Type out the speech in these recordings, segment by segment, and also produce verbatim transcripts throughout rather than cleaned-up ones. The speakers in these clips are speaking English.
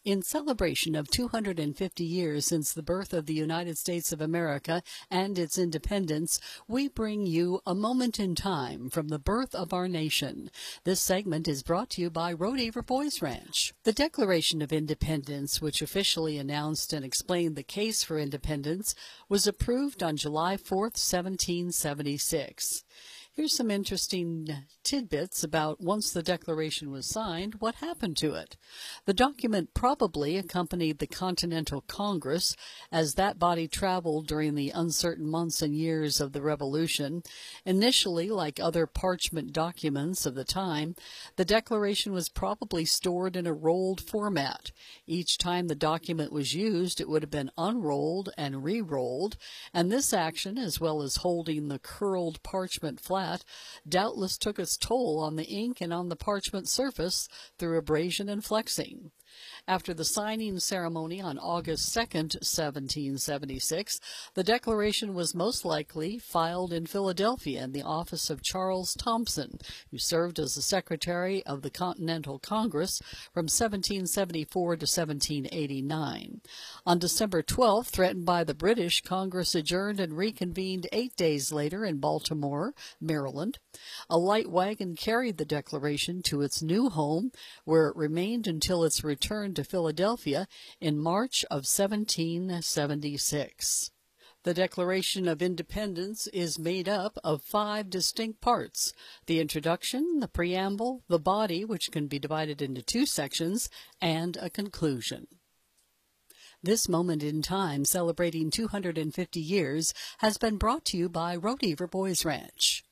In celebration of two hundred fifty years since the birth of the United States of America and its independence, we bring you a moment in time from the birth of our nation. This segment is brought to you by Rodeheaver Boys Ranch. The Declaration of Independence, which officially announced and explained the case for independence, was approved on July fourth, seventeen seventy-six. Here's some interesting tidbits about once the Declaration was signed, what happened to it. The document probably accompanied the Continental Congress as that body traveled during the uncertain months and years of the Revolution. Initially, like other parchment documents of the time, the Declaration was probably stored in a rolled format. Each time the document was used, it would have been unrolled and re-rolled, and this action, as well as holding the curled parchment flat, doubtless took its toll on the ink and on the parchment surface through abrasion and flexing. After the signing ceremony on August second, seventeen seventy-six, the Declaration was most likely filed in Philadelphia in the office of Charles Thomson, who served as the Secretary of the Continental Congress from seventeen seventy-four to seventeen eighty-nine. On December twelfth, threatened by the British, Congress adjourned and reconvened eight days later in Baltimore, Maryland. A light wagon carried the Declaration to its new home, where it remained until its return to Philadelphia in March of seventeen seventy-six. The Declaration of Independence is made up of five distinct parts: the introduction, the preamble, the body, which can be divided into two sections, and a conclusion. This moment in time, celebrating two hundred fifty years, has been brought to you by Rodeheaver Boys Ranch.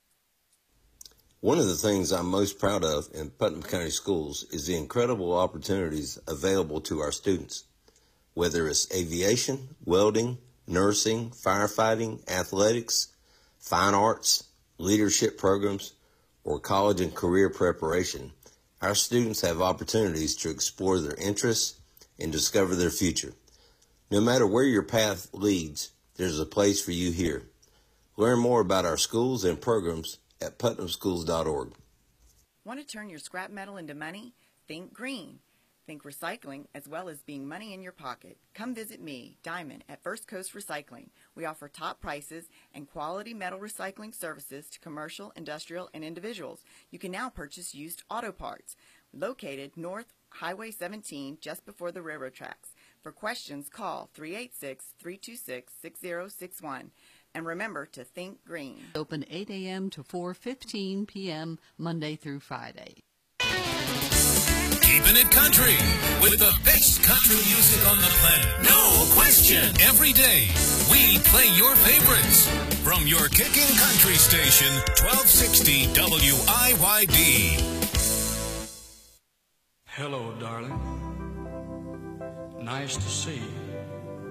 One of the things I'm most proud of in Putnam County Schools is the incredible opportunities available to our students. Whether it's aviation, welding, nursing, firefighting, athletics, fine arts, leadership programs, or college and career preparation, our students have opportunities to explore their interests and discover their future. No matter where your path leads, there's a place for you here. Learn more about our schools and programs at putnam schools dot org. Want to turn your scrap metal into money? Think green. Think recycling as well as being money in your pocket. Come visit me, Diamond, at First Coast Recycling. We offer top prices and quality metal recycling services to commercial, industrial, and individuals. You can now purchase used auto parts. Located North Highway seventeen, just before the railroad tracks. For questions, call three eight six, three two six, six zero six one. And remember to think green. Open eight a m to four fifteen p m Monday through Friday. Keeping it country with the best country music on the planet. No question. Every day, we play your favorites from your kicking country station, twelve sixty W I Y D. Hello, darling. Nice to see you.